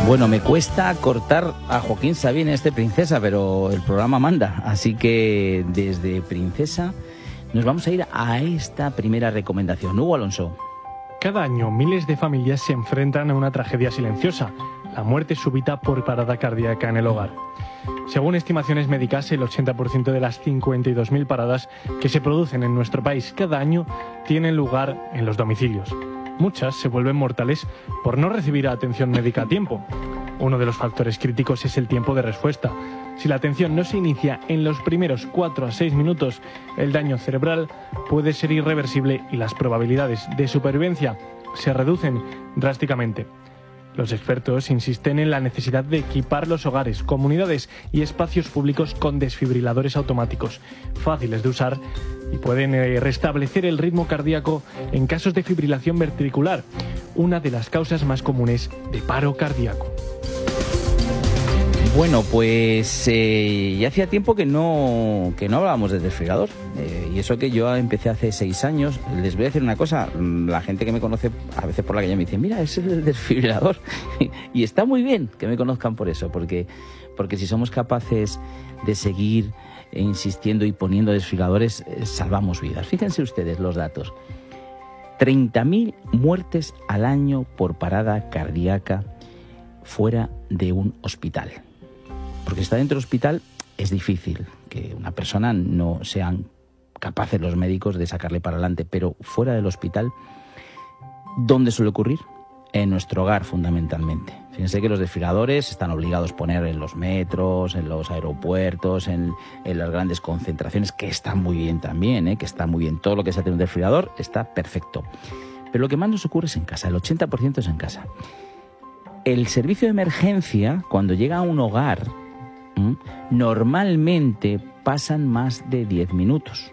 Bueno, me cuesta cortar a Joaquín Sabina, Princesa, pero el programa manda. Así que desde Princesa nos vamos a ir a esta primera recomendación. Hugo Alonso. Cada año miles de familias se enfrentan a una tragedia silenciosa, la muerte súbita por parada cardíaca en el hogar. Según estimaciones médicas, el 80% de las 52.000 paradas que se producen en nuestro país cada año tienen lugar en los domicilios. Muchas se vuelven mortales por no recibir atención médica a tiempo. Uno de los factores críticos es el tiempo de respuesta. Si la atención no se inicia en los primeros 4 a 6 minutos, el daño cerebral puede ser irreversible y las probabilidades de supervivencia se reducen drásticamente. Los expertos insisten en la necesidad de equipar los hogares, comunidades y espacios públicos con desfibriladores automáticos, fáciles de usar y pueden restablecer el ritmo cardíaco en casos de fibrilación ventricular, una de las causas más comunes de paro cardíaco. Bueno, pues ya hacía tiempo que no hablábamos de desfibrilador. Y eso que yo empecé hace 6 años. Les voy a decir una cosa, la gente que me conoce a veces por la calle me dice, mira, ese es el desfibrilador. Y está muy bien que me conozcan por eso, porque si somos capaces de seguir insistiendo y poniendo desfibriladores, salvamos vidas. Fíjense ustedes los datos. 30.000 muertes al año por parada cardíaca fuera de un hospital. Porque está dentro del hospital es difícil que una persona no sean capaces los médicos de sacarle para adelante, pero fuera del hospital, ¿dónde suele ocurrir? En nuestro hogar, fundamentalmente. Fíjense que los desfibriladores están obligados a poner en los metros, en los aeropuertos, en las grandes concentraciones, que están muy bien también, que está muy bien. Todo lo que sea tener un desfibrilador está perfecto. Pero lo que más nos ocurre es en casa, el 80% es en casa. El servicio de emergencia, cuando llega a un hogar, normalmente pasan más de 10 minutos.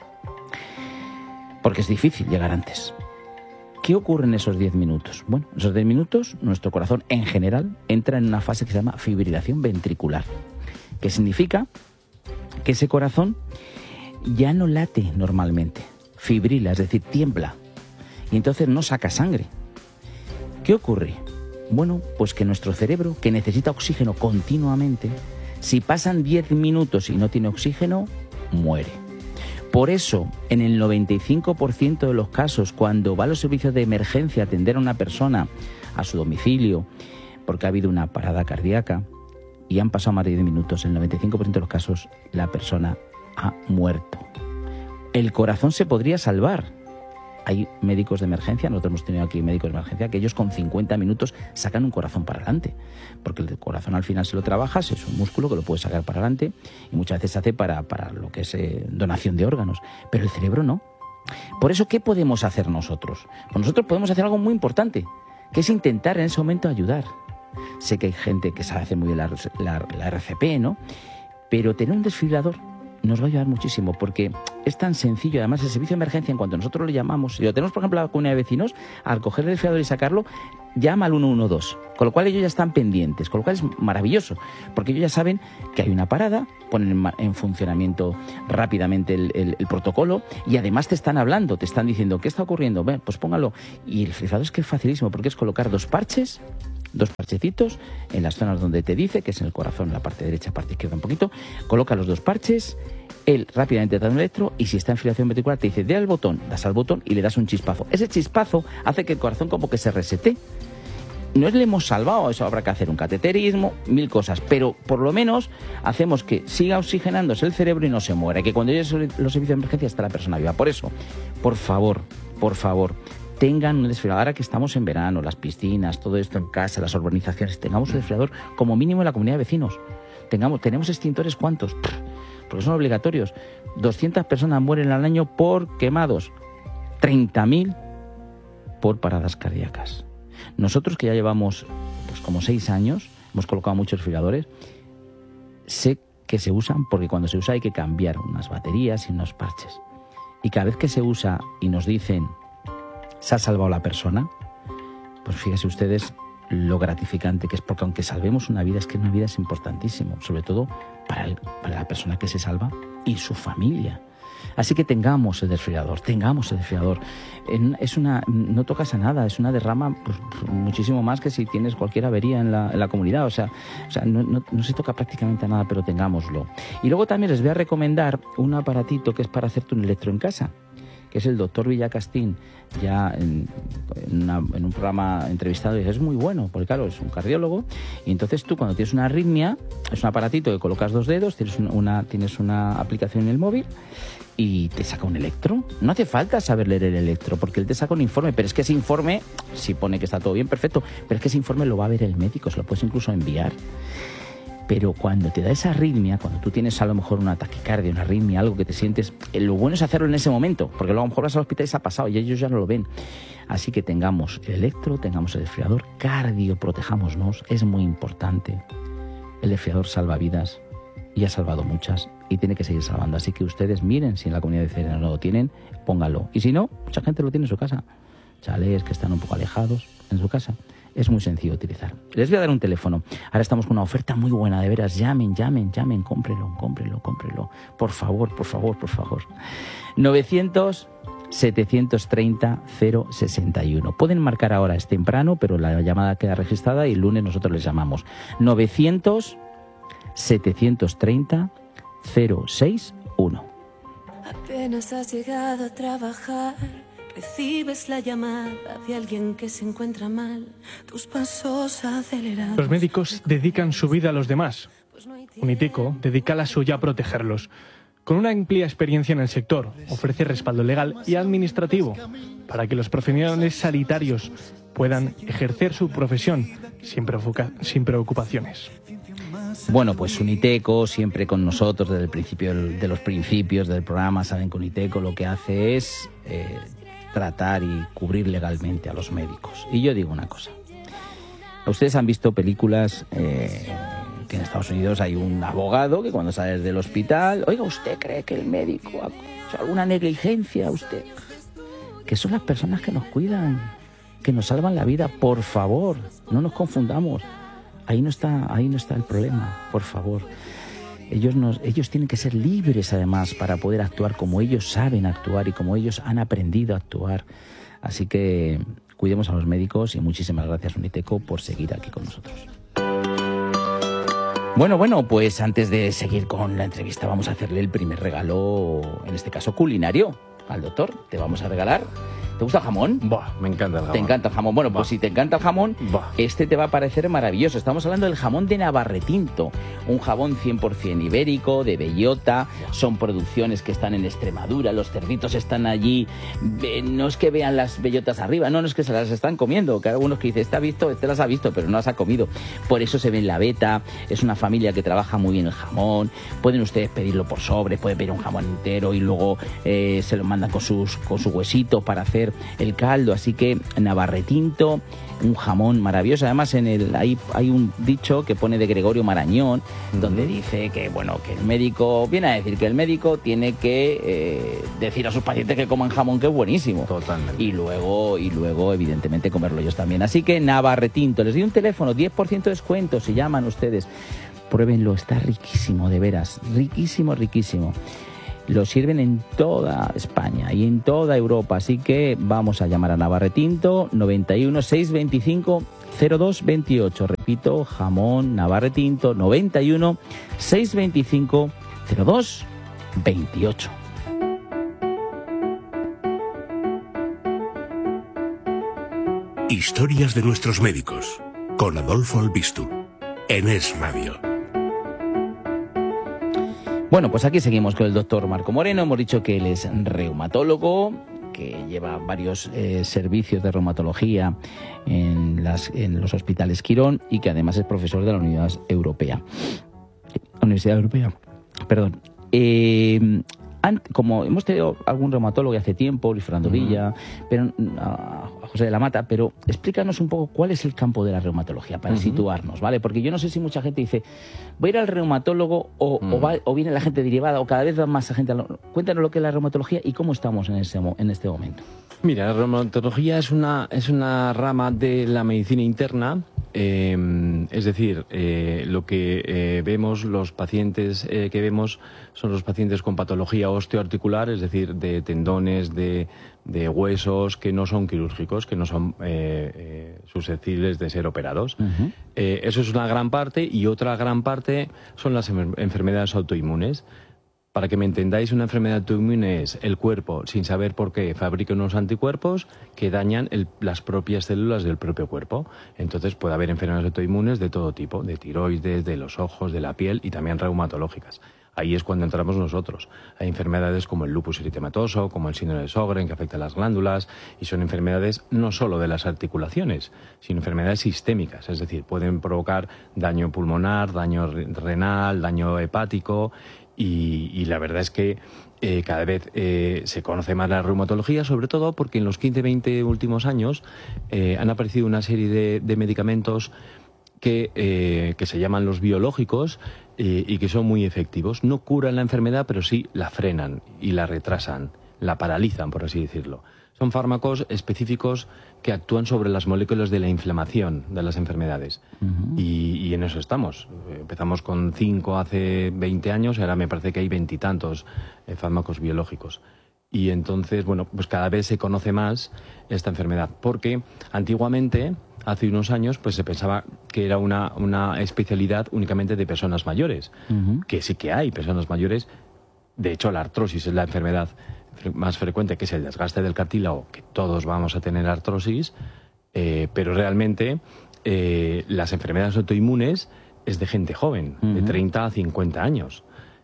Porque es difícil llegar antes. ¿Qué ocurre en esos 10 minutos? Bueno, en esos 10 minutos nuestro corazón en general entra en una fase que se llama fibrilación ventricular, que significa que ese corazón ya no late normalmente, fibrila, es decir, tiembla, y entonces no saca sangre. ¿Qué ocurre? Bueno, pues que nuestro cerebro, que necesita oxígeno continuamente, si pasan 10 minutos y no tiene oxígeno, muere. Por eso, en el 95% de los casos, cuando va a los servicios de emergencia a atender a una persona a su domicilio, porque ha habido una parada cardíaca y han pasado más de 10 minutos, en el 95% de los casos la persona ha muerto. El corazón se podría salvar. Hay médicos de emergencia, nosotros hemos tenido aquí médicos de emergencia, que ellos con 50 minutos sacan un corazón para adelante. Porque el corazón al final se lo trabajas, es un músculo que lo puedes sacar para adelante y muchas veces se hace para lo que es donación de órganos. Pero el cerebro no. Por eso, ¿qué podemos hacer nosotros? Pues nosotros podemos hacer algo muy importante, que es intentar en ese momento ayudar. Sé que hay gente que sabe hacer muy bien la RCP, ¿no? Pero tener un desfibrilador nos va a ayudar muchísimo, porque es tan sencillo. Además, el servicio de emergencia, en cuanto nosotros lo llamamos, si lo tenemos, por ejemplo, en la comunidad de vecinos, al coger el desfibrilador y sacarlo, llama al 112, con lo cual ellos ya están pendientes, con lo cual es maravilloso, porque ellos ya saben que hay una parada, ponen en funcionamiento rápidamente el protocolo, y además te están hablando, te están diciendo, ¿qué está ocurriendo? Ven, pues póngalo. Y el desfibrilador es que es facilísimo, porque es colocar 2 parchecitos en las zonas donde te dice, que es en el corazón, en la parte derecha, parte izquierda un poquito, coloca los 2 parches, él rápidamente te da un electro y si está en fibrilación ventricular te dice, dale al botón, das al botón y le das un chispazo. Ese chispazo hace que el corazón como que se resete. No le hemos salvado, eso habrá que hacer un cateterismo, 1000 cosas, pero por lo menos hacemos que siga oxigenándose el cerebro y no se muera, y que cuando llegue los servicios de emergencia está la persona viva. Por eso, por favor, tengan un desfibrilador. Ahora que estamos en verano, las piscinas, todo esto en casa, las urbanizaciones, tengamos un desfibrilador como mínimo en la comunidad de vecinos. Tenemos extintores, ¿cuántos? Porque son obligatorios. 200 personas mueren al año por quemados, 30.000 por paradas cardíacas. Nosotros, que ya llevamos pues como 6 años, hemos colocado muchos desfibriladores, sé que se usan porque cuando se usa hay que cambiar unas baterías y unos parches. Y cada vez que se usa y nos dicen, se ha salvado la persona, pues fíjense ustedes lo gratificante que es, porque aunque salvemos una vida, es que una vida es importantísimo, sobre todo para la persona que se salva y su familia. Así que tengamos el desfibrilador. No tocas a nada, es una derrama pues, muchísimo más que si tienes cualquier avería en la comunidad. O sea no se toca prácticamente a nada, pero tengámoslo. Y luego también les voy a recomendar un aparatito que es para hacerte un electro en casa, que es el doctor Villacastín, ya en un programa entrevistado, y es muy bueno, porque claro, es un cardiólogo, y entonces tú cuando tienes una arritmia, es un aparatito que colocas 2 dedos, tienes una aplicación en el móvil, y te saca un electro. No hace falta saber leer el electro, porque él te saca un informe, pero es que ese informe, si pone que está todo bien, perfecto, pero es que ese informe lo va a ver el médico, se lo puedes incluso enviar. Pero cuando te da esa arritmia, cuando tú tienes a lo mejor una taquicardia, una arritmia, algo que te sientes, lo bueno es hacerlo en ese momento, porque luego a lo mejor vas al hospital y se ha pasado y ellos ya no lo ven. Así que tengamos el electro, tengamos el desfibrilador, protejámonos, es muy importante. El desfibrilador salva vidas y ha salvado muchas y tiene que seguir salvando. Así que ustedes miren si en la comunidad de Cerena no lo tienen, pónganlo. Y si no, mucha gente lo tiene en su casa. Chalés que están un poco alejados en su casa. Es muy sencillo de utilizar. Les voy a dar un teléfono. Ahora estamos con una oferta muy buena, de veras. Llamen, cómprelo. Por favor. 900-730-061. Pueden marcar ahora, es temprano, pero la llamada queda registrada y el lunes nosotros les llamamos. 900-730-061. Apenas has llegado a trabajar, recibes la llamada de alguien que se encuentra mal, tus pasos acelerados. Los médicos dedican su vida a los demás. Uniteco dedica la suya a protegerlos. Con una amplia experiencia en el sector, ofrece respaldo legal y administrativo para que los profesionales sanitarios puedan ejercer su profesión sin preocupaciones. Bueno, pues Uniteco siempre con nosotros desde el principio de los principios del programa. Saben que Uniteco lo que hace es tratar y cubrir legalmente a los médicos. Y yo digo una cosa. Ustedes han visto películas que en Estados Unidos hay un abogado que cuando sale del hospital, oiga, ¿usted cree que el médico ha hecho alguna negligencia? Usted, que son las personas que nos cuidan, que nos salvan la vida. Por favor, no nos confundamos. Ahí no está el problema, por favor. Ellos tienen que ser libres, además, para poder actuar como ellos saben actuar y como ellos han aprendido a actuar. Así que cuidemos a los médicos y muchísimas gracias, Uniteco, por seguir aquí con nosotros. Bueno, pues antes de seguir con la entrevista vamos a hacerle el primer regalo, en este caso culinario, al doctor. Te vamos a regalar... ¿Te gusta el jamón? Buah, me encanta el jamón. ¿Te encanta el jamón? Bueno, pues si te encanta el jamón, este te va a parecer maravilloso. Estamos hablando del jamón de Navarretinto, un jamón 100% ibérico, de bellota. Son producciones que están en Extremadura, los cerditos están allí. No es que vean las bellotas arriba, no es que se las están comiendo. Que hay algunos que dicen, este las ha visto, pero no las ha comido. Por eso se ve en la beta. Es una familia que trabaja muy bien el jamón. Pueden ustedes pedirlo por sobre, pueden pedir un jamón entero y luego se lo mandan con su huesito para hacer el caldo. Así que Navarretinto, un jamón maravilloso. Además hay un dicho que pone de Gregorio Marañón, donde dice que el médico viene a decir que el médico tiene que decir a sus pacientes que coman jamón, que es buenísimo. Totalmente. Y luego evidentemente comerlo ellos también. Así que Navarretinto, les doy un teléfono, 10% de descuento si llaman ustedes. Pruébenlo, está riquísimo, de veras, riquísimo. Lo sirven en toda España y en toda Europa, así que vamos a llamar a Navarretinto, 91 625 0228. Repito, jamón Navarretinto, 91 625 0228. Historias de nuestros médicos, con Adolfo Albistu, en Es Radio. Bueno, pues aquí seguimos con el doctor Marco Moreno. Hemos dicho que él es reumatólogo, que lleva varios servicios de reumatología en los hospitales Quirón y que además es profesor de la Universidad Europea. Perdón. Como hemos tenido algún reumatólogo hace tiempo, Luis Fernando Villa, pero a José de la Mata, pero explícanos un poco cuál es el campo de la reumatología para situarnos, ¿vale? Porque yo no sé si mucha gente dice, voy a ir al reumatólogo o viene la gente derivada o cada vez va más gente. Cuéntanos lo que es la reumatología y cómo estamos en este momento. Mira, la reumatología es una rama de la medicina interna Es decir, lo que vemos, los pacientes que vemos son los pacientes con patología osteoarticular, es decir, de tendones, de huesos que no son quirúrgicos, que no son susceptibles de ser operados. Eso es una gran parte, y otra gran parte son las enfermedades autoinmunes. Para que me entendáis, una enfermedad autoinmune es el cuerpo, sin saber por qué, fabrica unos anticuerpos que dañan las propias células del propio cuerpo. Entonces puede haber enfermedades autoinmunes de todo tipo, de tiroides, de los ojos, de la piel y también reumatológicas. Ahí es cuando entramos nosotros. Hay enfermedades como el lupus eritematoso, como el síndrome de Sjögren, que afecta a las glándulas, y son enfermedades no solo de las articulaciones, sino enfermedades sistémicas, es decir, pueden provocar daño pulmonar, daño renal, daño hepático, y la verdad es que cada vez se conoce más la reumatología, sobre todo porque en los 15-20 últimos años han aparecido una serie de medicamentos que se llaman los biológicos y que son muy efectivos. No curan la enfermedad, pero sí la frenan y la retrasan, la paralizan, por así decirlo. Son fármacos específicos que actúan sobre las moléculas de la inflamación de las enfermedades. Y en eso estamos. Empezamos con 5 hace 20 años, ahora me parece que hay 20 y tantos fármacos biológicos. Y entonces, bueno, pues cada vez se conoce más esta enfermedad, porque antiguamente, hace unos años, pues se pensaba que era una especialidad únicamente de personas mayores, que sí que hay personas mayores. De hecho, la artrosis es la enfermedad más frecuente, que es el desgaste del cartílago, que todos vamos a tener artrosis, pero realmente las enfermedades autoinmunes es de gente joven, de 30 a 50 años.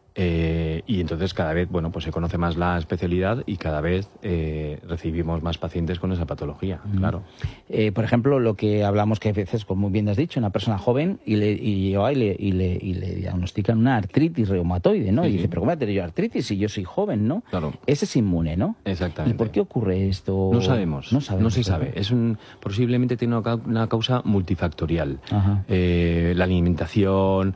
Y entonces cada vez, bueno, pues se conoce más la especialidad y cada vez recibimos más pacientes con esa patología, claro. Por ejemplo, lo que hablamos que a veces, como muy bien has dicho, una persona joven y le diagnostican una artritis reumatoide, ¿no? Sí, y dice, sí. pero ¿cómo voy a tener yo artritis si yo soy joven, no? Claro. Ese es inmune, ¿no? Exactamente. ¿Y por qué ocurre esto? No sabemos, no se sabe. Posiblemente tiene una causa multifactorial. La alimentación,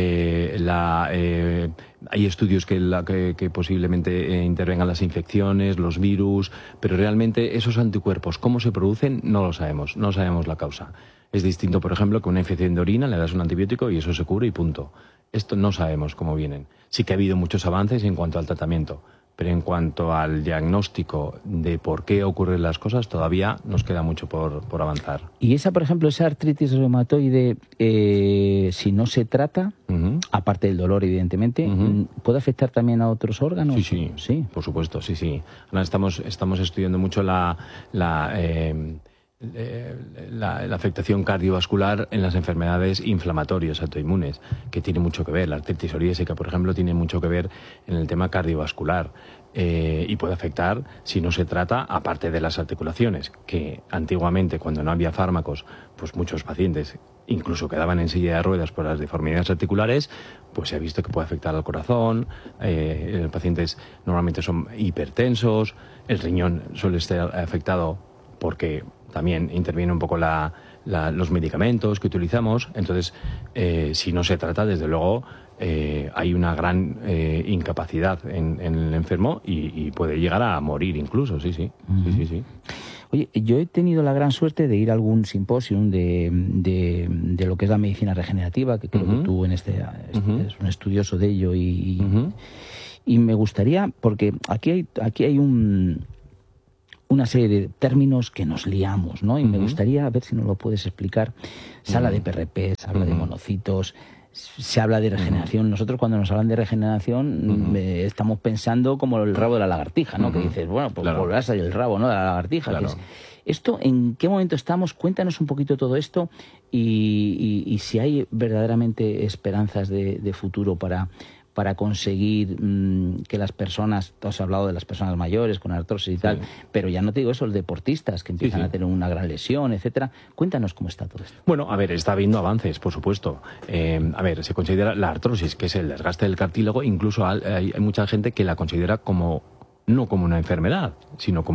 hay estudios que posiblemente intervengan las infecciones, los virus, pero realmente esos anticuerpos, cómo se producen, no lo sabemos, no sabemos la causa. Es distinto, por ejemplo, que una infección de orina, le das un antibiótico y eso se cura y punto. Esto no sabemos cómo vienen. Sí que ha habido muchos avances en cuanto al tratamiento, pero en cuanto al diagnóstico de por qué ocurren las cosas, todavía nos queda mucho por avanzar. Y esa, por ejemplo, esa artritis reumatoide, si no se trata, aparte del dolor, evidentemente, ¿puede afectar también a otros órganos? Sí, por supuesto, sí. Ahora estamos estudiando mucho la afectación cardiovascular en las enfermedades inflamatorias autoinmunes, que tiene mucho que ver. La artritis psoriásica, por ejemplo, tiene mucho que ver en el tema cardiovascular y puede afectar, si no se trata, aparte de las articulaciones, que antiguamente, cuando no había fármacos, pues muchos pacientes incluso quedaban en silla de ruedas por las deformidades articulares, pues se ha visto que puede afectar al corazón. Los pacientes normalmente son hipertensos, el riñón suele estar afectado porque también interviene un poco los medicamentos que utilizamos. Entonces, si no se trata, desde luego, hay una gran incapacidad en el enfermo y puede llegar a morir incluso, sí. Oye, yo he tenido la gran suerte de ir a algún simposium de lo que es la medicina regenerativa, que creo que tú eres un estudioso de ello y me gustaría, porque aquí hay una serie de términos que nos liamos, ¿no? Y me gustaría ver si nos lo puedes explicar. Se habla de PRP, se habla de monocitos, se habla de regeneración. Nosotros cuando nos hablan de regeneración estamos pensando como el rabo de la lagartija, ¿no? Que dices, bueno, pues volverá a salir el rabo, ¿no? De la lagartija. Claro. ¿Esto en qué momento estamos? Cuéntanos un poquito todo esto y si hay verdaderamente esperanzas de futuro para conseguir que las personas, tú has hablado de las personas mayores con artrosis y tal, pero ya no te digo eso, los deportistas que empiezan a tener una gran lesión, etcétera. Cuéntanos cómo está todo esto. Bueno, a ver, está habiendo avances, por supuesto. Se considera la artrosis, que es el desgaste del cartílago, incluso hay mucha gente que la considera no como una enfermedad, sino como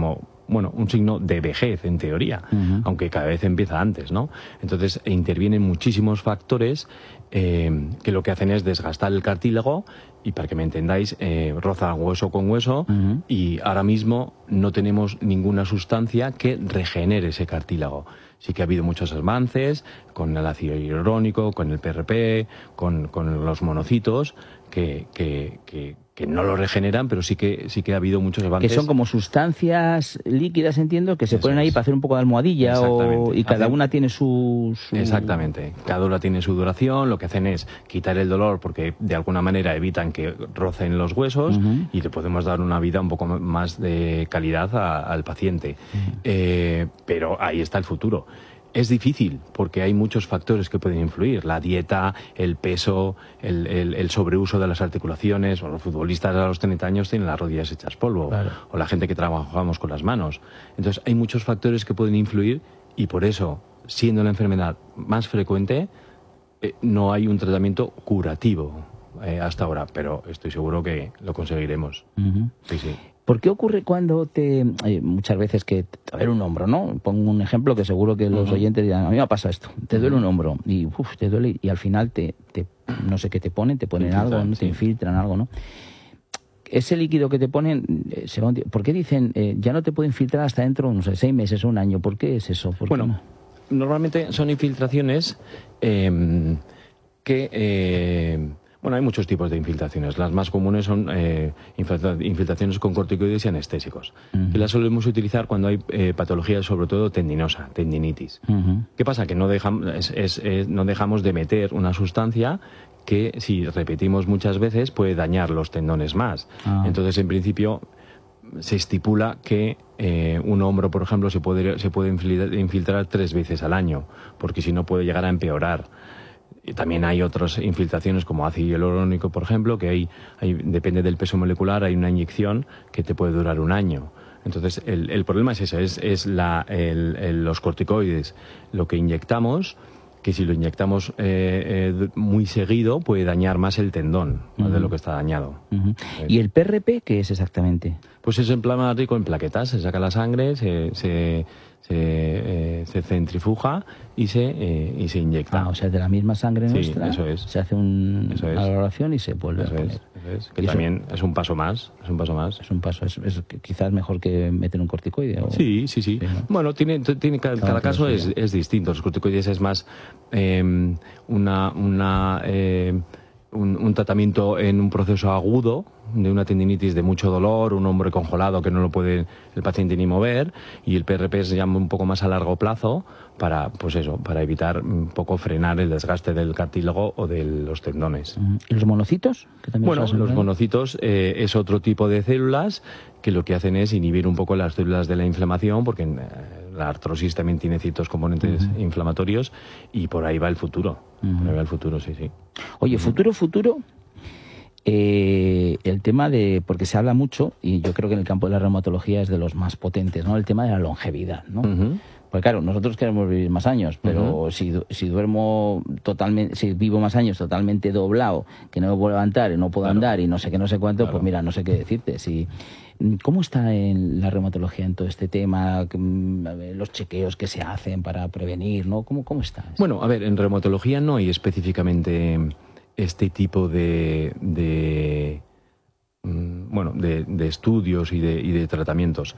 bueno, un signo de vejez en teoría, aunque cada vez empieza antes, ¿no? Entonces intervienen muchísimos factores que lo que hacen es desgastar el cartílago y, para que me entendáis, roza hueso con hueso y ahora mismo no tenemos ninguna sustancia que regenere ese cartílago. Sí que ha habido muchos avances con el ácido hialurónico, con el PRP, con los monocitos, que no lo regeneran, pero sí que ha habido muchos avances. Que son como sustancias líquidas, entiendo, que se ponen ahí para hacer un poco de almohadilla y cada una tiene su... Exactamente. Cada una tiene su duración, lo que hacen es quitar el dolor porque de alguna manera evitan que rocen los huesos y le podemos dar una vida un poco más de calidad al paciente. Pero ahí está el futuro. Es difícil porque hay muchos factores que pueden influir. La dieta, el peso, el sobreuso de las articulaciones. Los futbolistas a los 30 años tienen las rodillas hechas polvo. Claro. O la gente que trabajamos con las manos. Entonces hay muchos factores que pueden influir y por eso, siendo la enfermedad más frecuente, no hay un tratamiento curativo hasta ahora. Pero estoy seguro que lo conseguiremos. Sí, sí. ¿Por qué ocurre cuando muchas veces que te duele un hombro, ¿no? Pongo un ejemplo que seguro que los oyentes dirán, a mí me pasa esto, te duele un hombro y te duele y al final no sé qué te ponen algo, ¿no? Te infiltran algo, ¿no? Ese líquido que te ponen, ¿por qué dicen ya no te pueden infiltrar hasta dentro, no sé, 6 meses o un año? ¿Por qué es eso? Bueno, normalmente son infiltraciones bueno, hay muchos tipos de infiltraciones. Las más comunes son infiltraciones con corticoides y anestésicos, que las solemos utilizar cuando hay patología, sobre todo tendinosa, tendinitis. ¿Qué pasa? Que no dejamos de meter una sustancia que, si repetimos muchas veces, puede dañar los tendones más. Entonces, en principio, se estipula que un hombro, por ejemplo, se puede infiltrar 3 veces al año, porque si no puede llegar a empeorar. Y también hay otras infiltraciones como ácido hialurónico, por ejemplo, que depende del peso molecular, hay una inyección que te puede durar 1 año. Entonces, el problema es eso, los corticoides, lo que inyectamos, que si lo inyectamos muy seguido puede dañar más el tendón de lo que está dañado. ¿Y el PRP qué es exactamente? Pues es en plasma rico en plaquetas, se saca la sangre, se centrifuga y se inyecta. O sea, de la misma sangre nuestra, eso es. Se hace una valoración y se vuelve a poner. Eso es. Que también es un paso más. Es un paso. Es quizás mejor que meter un corticoide. Sí, ¿no? Bueno, cada caso es distinto. Los corticoides es más un tratamiento en un proceso agudo de una tendinitis de mucho dolor, un hombro congelado que no lo puede el paciente ni mover, y el PRP se llama un poco más a largo plazo para evitar un poco frenar el desgaste del cartílago o de los tendones. ¿Y los monocitos? Bueno, los monocitos es otro tipo de células que lo que hacen es inhibir un poco las células de la inflamación, porque la artrosis también tiene ciertos componentes inflamatorios, y por ahí va el futuro. Por ahí va el futuro, sí. Oye, futuro. El tema porque se habla mucho, y yo creo que en el campo de la reumatología es de los más potentes, ¿no? El tema de la longevidad, ¿no? Porque claro, nosotros queremos vivir más años, pero si vivo más años totalmente doblado, que no me puedo levantar y no puedo andar y no sé qué, no sé cuánto, pues mira, no sé qué decirte. ¿Cómo está en la reumatología en todo este tema? Los chequeos que se hacen para prevenir, ¿no? ¿Cómo está? Bueno, a ver, en reumatología no hay específicamente este tipo de estudios y de tratamientos.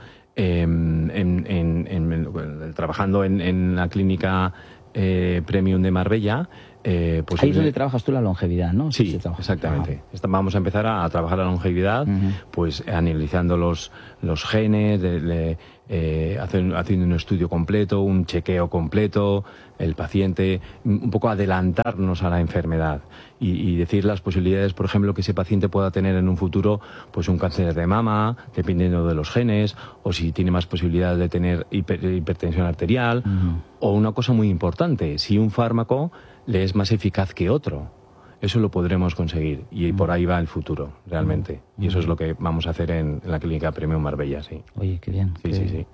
Trabajando en la clínica Premium de Marbella, pues ahí es donde trabajas tú la longevidad, ¿no? Sí, exactamente. Vamos a empezar a trabajar la longevidad, pues analizando los genes, haciendo un estudio completo, un chequeo completo, el paciente, un poco adelantarnos a la enfermedad y decir las posibilidades, por ejemplo, que ese paciente pueda tener en un futuro pues un cáncer de mama, dependiendo de los genes, o si tiene más posibilidades de tener hipertensión arterial, o una cosa muy importante, si un fármaco le es más eficaz que otro. Eso lo podremos conseguir y por ahí va el futuro, realmente. Y eso es lo que vamos a hacer en la clínica Premium Marbella, sí. Oye, qué bien. Sí.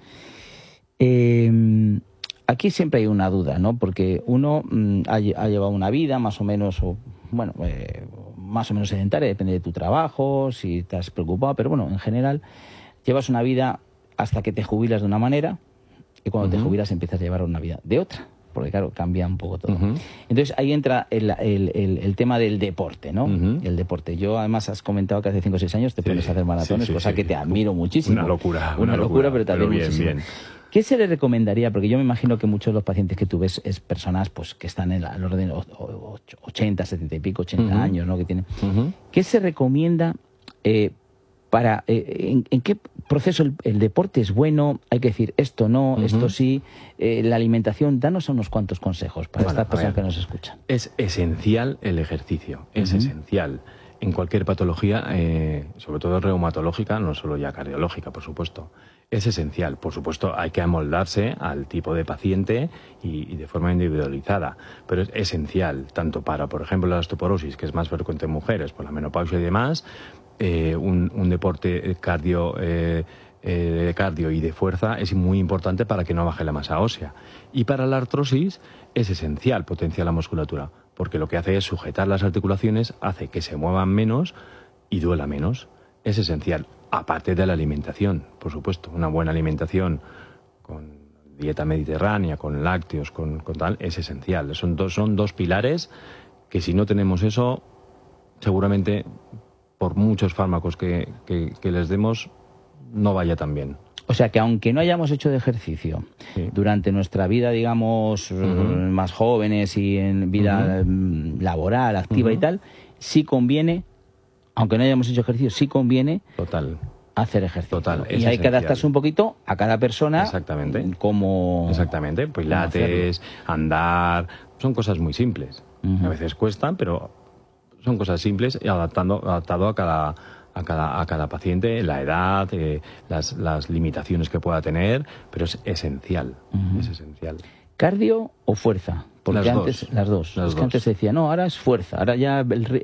Aquí siempre hay una duda, ¿no? Porque uno ha llevado una vida más o menos, más o menos sedentaria, depende de tu trabajo, si estás preocupado, pero bueno, en general llevas una vida hasta que te jubilas de una manera y cuando te jubilas empiezas a llevar una vida de otra. Porque claro, cambia un poco todo. Entonces ahí entra el tema del deporte, ¿no? El deporte. Yo además has comentado que hace 5 o 6 años te pones a hacer maratones, cosa que te admiro muchísimo. Una locura. Una locura, pero también bien, muchísimo. Bien. ¿Qué se le recomendaría? Porque yo me imagino que muchos de los pacientes que tú ves es personas pues que están en el orden de 80, 70 y pico, 80 años, ¿no? Que tienen. ¿Qué se recomienda para en qué proceso el deporte es bueno? Hay que decir esto no, esto sí, la alimentación. Danos unos cuantos consejos para estas personas que nos escuchan. Es esencial el ejercicio, es esencial en cualquier patología, sobre todo reumatológica, no solo ya cardiológica, por supuesto. Es esencial, por supuesto, hay que amoldarse al tipo de paciente y de forma individualizada, pero es esencial, tanto para, por ejemplo, la osteoporosis, que es más frecuente en mujeres, por la menopausia y demás, un deporte cardio y de fuerza es muy importante para que no baje la masa ósea. Y para la artrosis es esencial potenciar la musculatura, porque lo que hace es sujetar las articulaciones, hace que se muevan menos y duela menos. Es esencial, aparte de la alimentación, por supuesto. Una buena alimentación con dieta mediterránea, con lácteos, con tal, es esencial. Son dos pilares que si no tenemos eso, seguramente por muchos fármacos que les demos, no vaya tan bien. O sea que aunque no hayamos hecho de ejercicio durante nuestra vida, digamos, más jóvenes y en vida laboral, activa y tal, sí conviene, aunque no hayamos hecho ejercicio, sí conviene hacer ejercicio. Total, y hay que adaptarse un poquito a cada persona. Exactamente. Exactamente. Pilates, andar, son cosas muy simples. A veces cuestan, pero son cosas simples y adaptado a cada paciente, la edad, las limitaciones que pueda tener, pero es esencial, es esencial. ¿Cardio o fuerza? Porque las dos. Que antes se decía, no, ahora es fuerza, ahora ya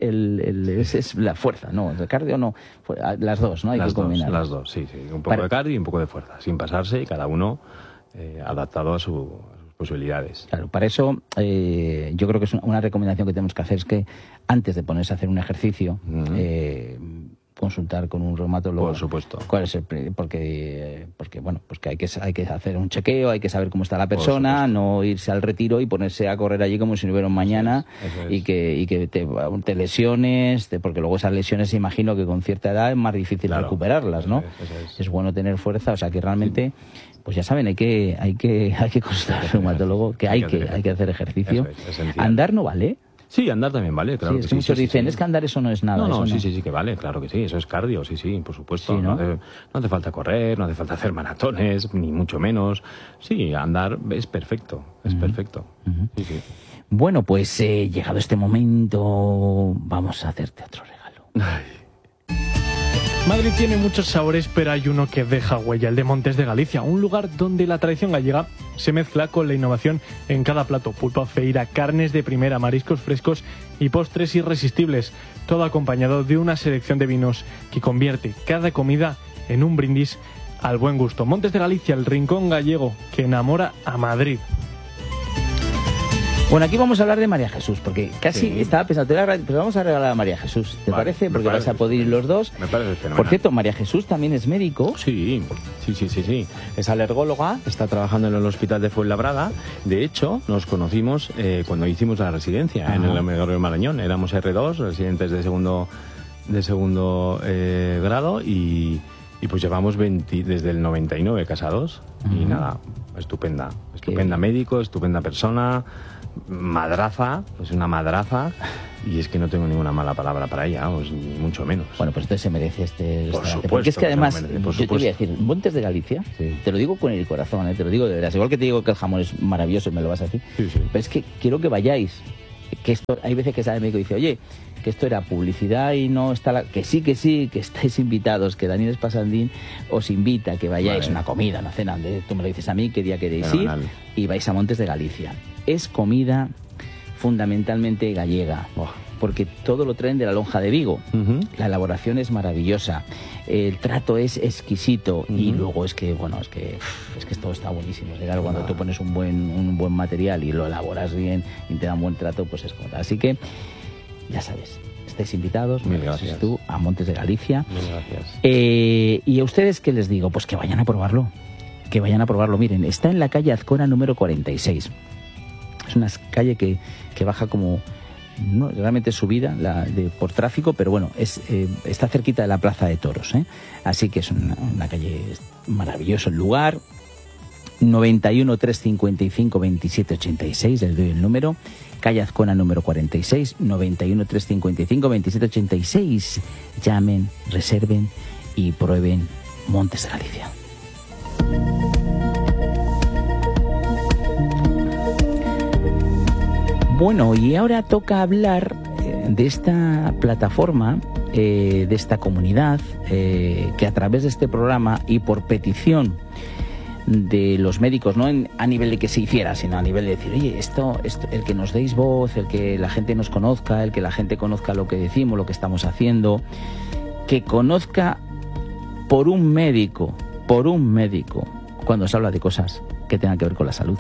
es la fuerza, no, el cardio no, las dos, ¿no? Hay que combinar. Las dos, sí, un poco de cardio y un poco de fuerza, sin pasarse, y cada uno adaptado a sus posibilidades. Claro, para eso yo creo que es una recomendación que tenemos que hacer, es que antes de ponerse a hacer un ejercicio, consultar con un reumatólogo. Por supuesto. ¿Cuál es porque bueno, pues que hay que hacer un chequeo, hay que saber cómo está la persona, no irse al retiro y ponerse a correr allí como si no hubiera un mañana. Eso es. y que te lesiones, porque luego esas lesiones, imagino que con cierta edad es más difícil recuperarlas, ¿no? Eso es. Es bueno tener fuerza, o sea que realmente pues ya saben, hay que consultar al reumatólogo, que hay que hacer ejercicio. Andar no vale. Sí, andar también vale, claro. Sí, es que muchos dicen, es que andar eso no es nada. No, sí, que vale, claro que sí, eso es cardio, sí, por supuesto. Sí, ¿no? No hace falta correr, no hace falta hacer maratones, ni mucho menos. Sí, andar es perfecto, perfecto. Sí. Bueno, pues llegado este momento, vamos a hacerte otro regalo. Ay. Madrid tiene muchos sabores, pero hay uno que deja huella, el de Montes de Galicia, un lugar donde la tradición gallega se mezcla con la innovación en cada plato. Pulpa, feira, carnes de primera, mariscos frescos y postres irresistibles, todo acompañado de una selección de vinos que convierte cada comida en un brindis al buen gusto. Montes de Galicia, el rincón gallego que enamora a Madrid. Bueno, aquí vamos a hablar de María Jesús, porque casi estaba pensando, pero vamos a regalar a María Jesús, ¿te parece? Porque vais a poder ir los dos. Me parece fenomenal. Por cierto, María Jesús también es médico. Sí. Es alergóloga, está trabajando en el hospital de Fuenlabrada. De hecho, nos conocimos cuando hicimos la residencia en el Gregorio Marañón. Éramos R2, residentes de segundo grado, y pues llevamos desde el 99 casados. Y nada, estupenda médico, estupenda persona. Madraza, es una madraza, y es que no tengo ninguna mala palabra para ella, pues, ni mucho menos. Bueno, pues entonces se merece este por supuesto, porque es que además, yo te voy a decir, Montes de Galicia, te lo digo con el corazón, te lo digo de verdad, igual que te digo que el jamón es maravilloso, me lo vas a decir, pero es que quiero que vayáis, que esto, hay veces que sale el médico y dice, oye, que esto era publicidad y no está que sí, que estáis invitados, que Daniel Espasandín os invita a que vayáis, una comida, una cena, tú me lo dices a mí, qué día queréis ir, y vais a Montes de Galicia. Es comida fundamentalmente gallega, porque todo lo traen de la lonja de Vigo. La elaboración es maravillosa, el trato es exquisito, y luego es que todo está buenísimo. Claro, cuando tú pones un buen material y lo elaboras bien y te dan buen trato, pues es como. Así que ya sabes, estáis invitados. Mil gracias. Tú, a Montes de Galicia. Mil gracias. ¿Y a ustedes qué les digo? Pues que vayan a probarlo. Que vayan a probarlo. Miren, está en la calle Azcona número 46. Es una calle que baja como... No, realmente es subida por tráfico, pero bueno, está cerquita de la Plaza de Toros, ¿eh? Así que es una calle maravilloso el lugar. 91 355 27 86, les doy el número. Calle Azcona número 46, 91 355 27 86. Llamen, reserven y prueben Montes de Galicia. Bueno, y ahora toca hablar de esta plataforma, de esta comunidad, que a través de este programa y por petición de los médicos, no a nivel de que se hiciera, sino a nivel de decir, oye, esto, el que nos deis voz, el que la gente nos conozca, el que la gente conozca lo que decimos, lo que estamos haciendo, que conozca por un médico, cuando se habla de cosas que tengan que ver con la salud.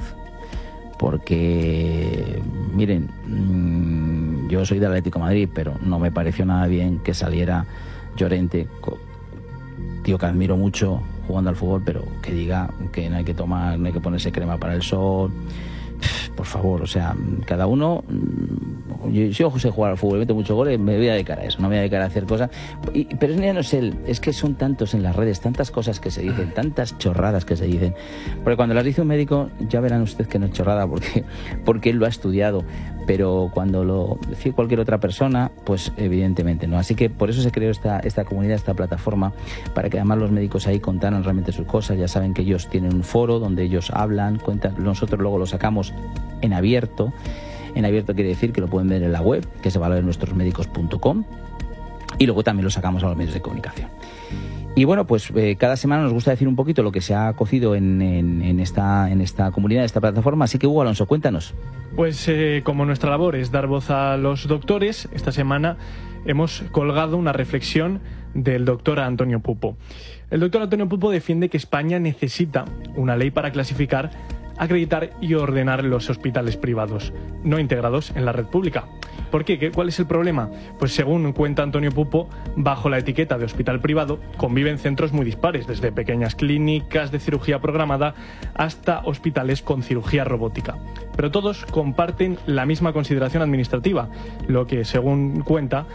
Porque, miren, yo soy del Atlético de Madrid, pero no me pareció nada bien que saliera Llorente, tío que admiro mucho jugando al fútbol, pero que diga que no hay que ponerse crema para el sol. Por favor, o sea, cada uno... Yo sé jugar al fútbol, meto muchos goles, me voy a dedicar a eso, no me voy a dedicar a hacer cosas. Pero ya no es él, es que son tantos en las redes, tantas cosas que se dicen, tantas chorradas que se dicen. Porque cuando las dice un médico, ya verán ustedes que no es chorrada, porque él lo ha estudiado. Pero cuando lo dice cualquier otra persona, pues evidentemente no. Así que por eso se creó esta comunidad, esta plataforma, para que además los médicos ahí contaran realmente sus cosas. Ya saben que ellos tienen un foro donde ellos hablan, cuentan, nosotros luego lo sacamos en abierto. En abierto quiere decir que lo pueden ver en la web, que es valornuestrosmedicos.com, y luego también lo sacamos a los medios de comunicación. Y bueno, pues cada semana nos gusta decir un poquito lo que se ha cocido en esta comunidad, en esta plataforma. Así que, Hugo Alonso, cuéntanos. Pues como nuestra labor es dar voz a los doctores, esta semana hemos colgado una reflexión del doctor Antonio Pupo. El doctor Antonio Pupo defiende que España necesita una ley para clasificar, acreditar y ordenar los hospitales privados, no integrados en la red pública. ¿Por qué? ¿Cuál es el problema? Pues según cuenta Antonio Pupo, bajo la etiqueta de hospital privado conviven centros muy dispares, desde pequeñas clínicas de cirugía programada hasta hospitales con cirugía robótica. Pero todos comparten la misma consideración administrativa, lo que, según cuenta,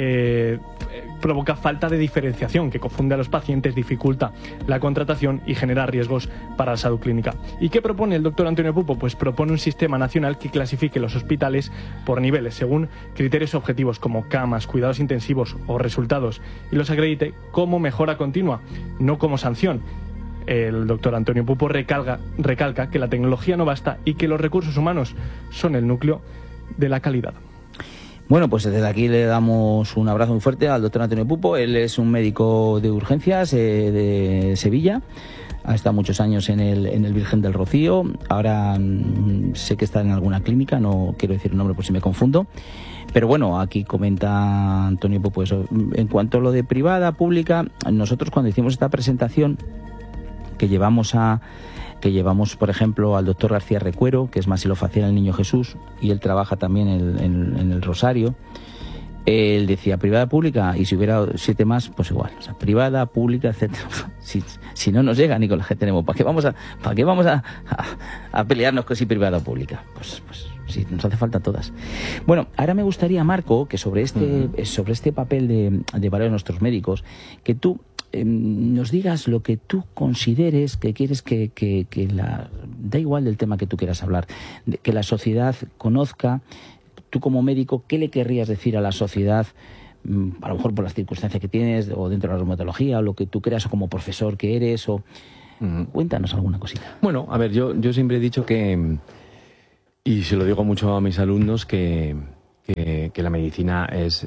provoca falta de diferenciación que confunde a los pacientes, dificulta la contratación y genera riesgos para la salud clínica. ¿Y qué propone el doctor Antonio Pupo? Pues propone un sistema nacional que clasifique los hospitales por niveles, según criterios objetivos como camas, cuidados intensivos o resultados, y los acredite como mejora continua, no como sanción. El doctor Antonio Pupo recalca que la tecnología no basta y que los recursos humanos son el núcleo de la calidad. Bueno, pues desde aquí le damos un abrazo muy fuerte al doctor Antonio Pupo. Él es un médico de urgencias de Sevilla. Ha estado muchos años en el Virgen del Rocío. Ahora sé que está en alguna clínica, no quiero decir el nombre por si me confundo. Pero bueno, aquí comenta Antonio Pupo eso. En cuanto a lo de privada, pública, nosotros cuando hicimos esta presentación que llevamos, por ejemplo, al doctor García Recuero, que es masilofacial del Niño Jesús, y él trabaja también en el Rosario. Él decía privada, pública, y si hubiera 7 más, pues igual. O sea, privada, pública, etcétera. Si no nos llega ni con la que tenemos, ¿para qué vamos a pelearnos con si privada o pública? Pues sí, nos hace falta todas. Bueno, ahora me gustaría, Marco, que sobre este papel de valor de nuestros médicos, que tú nos digas lo que tú consideres que quieres que da igual del tema que tú quieras hablar, que la sociedad conozca. Tú como médico, ¿qué le querrías decir a la sociedad, a lo mejor por las circunstancias que tienes o dentro de la reumatología, o lo que tú creas, o como profesor que eres, o cuéntanos alguna cosita? Bueno, a ver, yo siempre he dicho que, y se lo digo mucho a mis alumnos, que la medicina es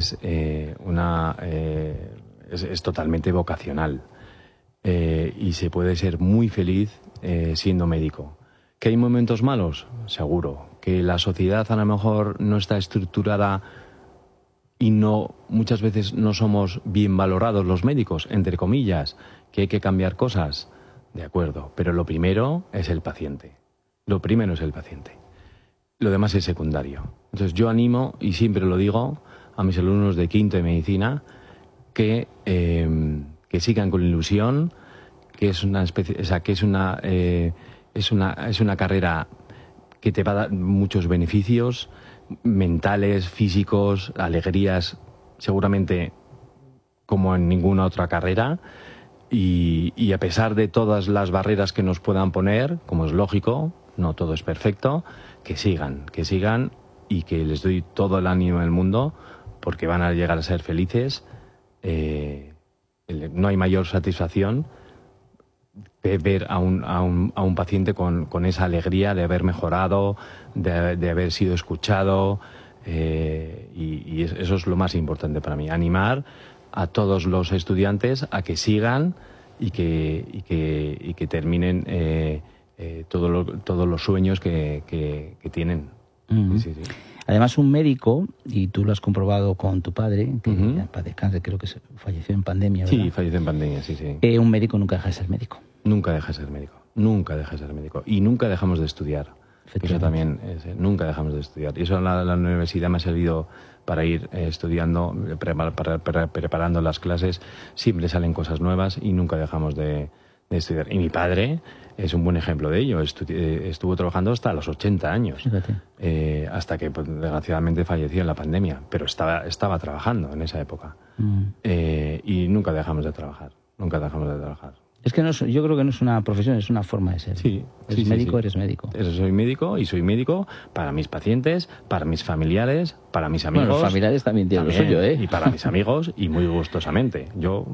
totalmente vocacional, y se puede ser muy feliz siendo médico. ¿Que hay momentos malos? Seguro. Que la sociedad a lo mejor no está estructurada y muchas veces no somos bien valorados los médicos, entre comillas, que hay que cambiar cosas. De acuerdo, pero lo primero es el paciente. Lo primero es el paciente. Lo demás es secundario. Entonces yo animo, y siempre lo digo, a mis alumnos de quinto de medicina que sigan con ilusión, que es una especie, o sea, que es una carrera que te va a dar muchos beneficios mentales, físicos, alegrías, seguramente como en ninguna otra carrera, y a pesar de todas las barreras que nos puedan poner, como es lógico, no todo es perfecto, que sigan y que les doy todo el ánimo del mundo porque van a llegar a ser felices. No hay mayor satisfacción que ver a un paciente con esa alegría de haber mejorado, de haber sido escuchado, y eso es lo más importante para mí, animar a todos los estudiantes a que sigan y que terminen todos los sueños que tienen. Uh-huh. Sí. Además, un médico, y tú lo has comprobado con tu padre, que en paz descanse, creo que falleció en pandemia, ¿verdad? Sí, falleció en pandemia, sí. Un médico nunca deja de ser médico. Nunca deja de ser médico. Y nunca dejamos de estudiar. Eso también, nunca dejamos de estudiar. Y eso en la universidad me ha servido para ir estudiando, preparando las clases. Siempre salen cosas nuevas y nunca dejamos de estudiar. Y mi padre es un buen ejemplo de ello. Estuvo trabajando hasta los 80 años. Fíjate. Hasta que, pues, desgraciadamente, falleció en la pandemia. Pero estaba trabajando en esa época. Y nunca dejamos de trabajar. Es que yo creo que no es una profesión, es una forma de ser. Sí. Eres médico. Soy médico, y soy médico para mis pacientes, para mis familiares, para mis amigos. Bueno, los familiares también tienen lo suyo, ¿eh? Y para mis amigos, y muy gustosamente. Yo,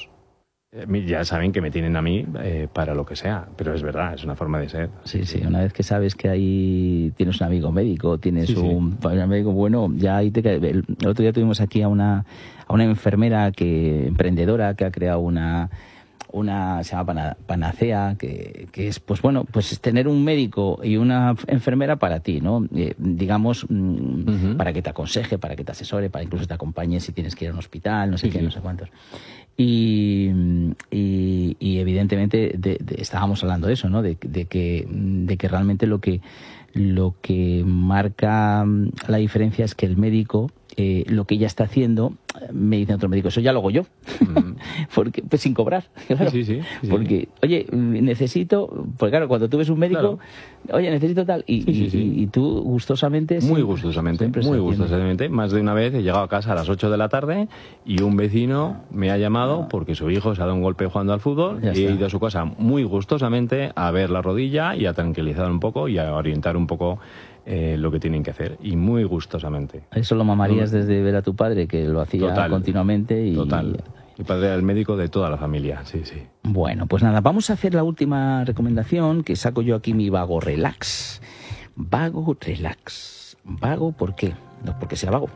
ya saben que me tienen a mí para lo que sea, pero es verdad, es una forma de ser. Sí. Una vez que sabes que ahí tienes un amigo médico, tienes un médico bueno, ya ahí te cae. El otro día tuvimos aquí a una enfermera emprendedora que ha creado se llama Panacea, que es, pues bueno, pues es tener un médico y una enfermera para ti, ¿no? Digamos, para que te aconseje, para que te asesore, para incluso te acompañe si tienes que ir a un hospital, no sé qué, no sé cuántos. Y evidentemente estábamos hablando de eso, ¿no? De que realmente lo que marca la diferencia es que el médico, lo que ella está haciendo, me dice otro médico, eso ya lo hago yo. Porque, pues sin cobrar, claro. Sí. Porque, oye, necesito, porque claro, cuando tú ves un médico, oye, necesito tal, y tú gustosamente. Muy gustosamente. Más de una vez he llegado a casa a las 8 de la tarde y un vecino me ha llamado porque su hijo se ha dado un golpe jugando al fútbol, y he ido a su casa muy gustosamente a ver la rodilla y a tranquilizar un poco y a orientar un poco lo que tienen que hacer, y muy gustosamente. Eso lo mamarías desde ver a tu padre, que lo hacía continuamente. Total. Mi padre era el médico de toda la familia, sí. Bueno, pues nada, vamos a hacer la última recomendación, que saco yo aquí mi Vago Relax. Vago Relax. ¿Vago por qué? No porque sea vago,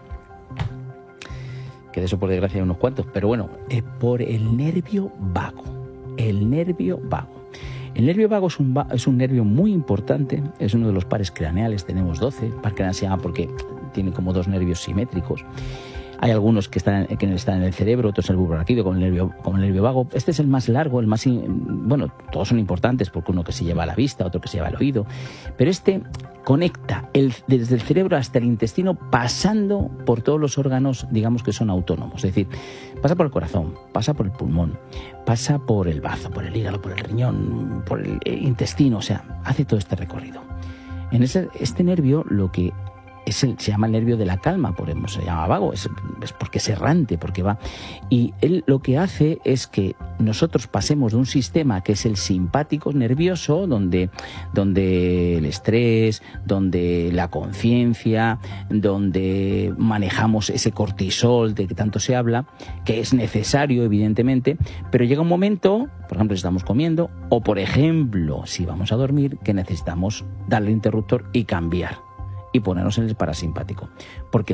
que de eso por desgracia hay unos cuantos, pero bueno, por el nervio vago. El nervio vago. El nervio vago es un nervio muy importante, es uno de los pares craneales, tenemos 12, par craneal se llama porque tiene como dos nervios simétricos. Hay algunos que están en el cerebro, otros en el bulbo raquídeo con el nervio vago. Este es el más largo, bueno, todos son importantes porque uno que se lleva a la vista, otro que se lleva al oído, pero este conecta desde el cerebro hasta el intestino, pasando por todos los órganos, digamos, que son autónomos. Es decir, pasa por el corazón, pasa por el pulmón, pasa por el bazo, por el hígado, por el riñón, por el intestino, o sea, hace todo este recorrido. En este nervio lo que se llama el nervio de la calma, por eso se llama vago, es porque es errante, porque va. Y él lo que hace es que nosotros pasemos de un sistema que es el simpático nervioso, donde el estrés, donde la conciencia, donde manejamos ese cortisol de que tanto se habla, que es necesario evidentemente, pero llega un momento, por ejemplo si estamos comiendo, o por ejemplo si vamos a dormir, que necesitamos darle interruptor y cambiar y ponernos en el parasimpático, porque